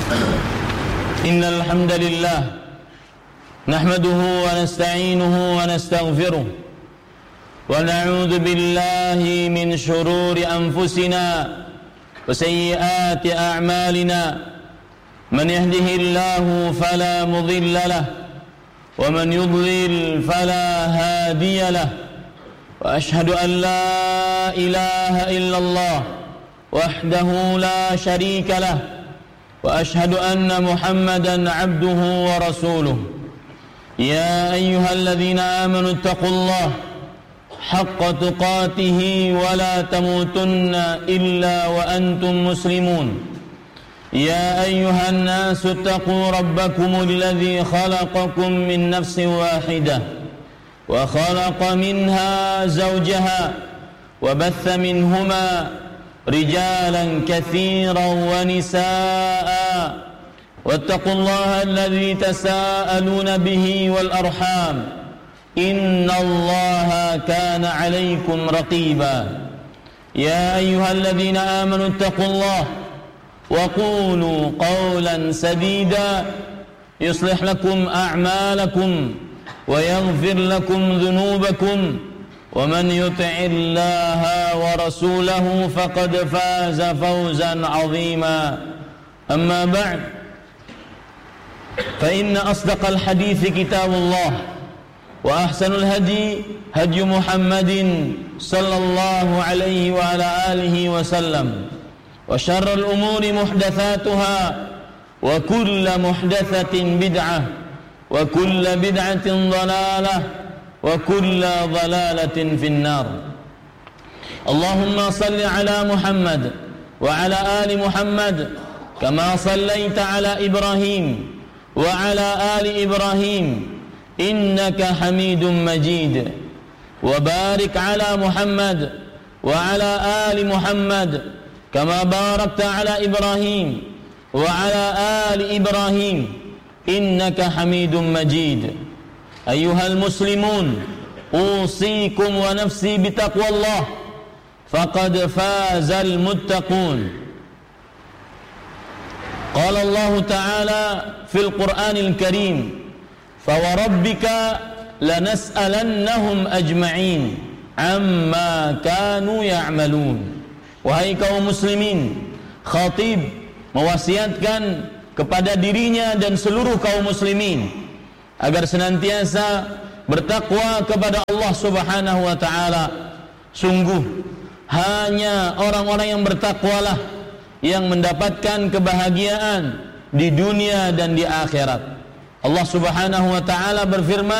إن الحمد لله نحمده ونستعينه ونستغفره ونعوذ بالله من شرور أنفسنا وسيئات أعمالنا من يهده الله فلا مضل له ومن يضلل فلا هادي له وأشهد أن لا إله إلا الله وحده لا شريك له وأشهد أن محمدا عبده ورسوله يا أيها الذين آمنوا اتقوا الله حق تقاته ولا تموتن إلا وأنتم مسلمون يا أيها الناس اتقوا ربكم الذي خلقكم من نفس واحدة وخلق منها زوجها وبث منهما رجالا كثيرا ونساء واتقوا الله الذي تساءلون به والأرحام إن الله كان عليكم رقيبا يا أيها الذين آمنوا اتقوا الله وقولوا قولا سديدا يصلح لكم أعمالكم ويغفر لكم ذنوبكم ومن يطع الله ورسوله فقد فاز فوزا عظيما أما بعد فإن أصدق الحديث كتاب الله وأحسن الهدي هدي محمد صلى الله عليه وعلى آله وسلم وشر الأمور محدثاتها وكل محدثة بدعة وكل بدعة ضلالة وكل ضلالة في النار اللهم صل على محمد وعلى آل محمد كما صليت على إبراهيم وعلى آل إبراهيم إنك حميد مجيد وبارك على محمد وعلى آل محمد كما باركت على إبراهيم وعلى آل إبراهيم إنك حميد مجيد أيها المسلمون أوصيكم ونفسي بتقوى الله فقد فاز المتقون قال الله تعالى في القرآن الكريم فوربك لنسألنهم أجمعين عما كانوا يعملون. Wahai kaum muslimin, khatib mewasiatkan kepada dirinya dan seluruh kaum muslimin agar senantiasa bertakwa kepada Allah Subhanahu wa taala. Sungguh hanya orang-orang yang bertakwalah yang mendapatkan kebahagiaan di dunia dan di akhirat. Allah Subhanahu wa taala berfirman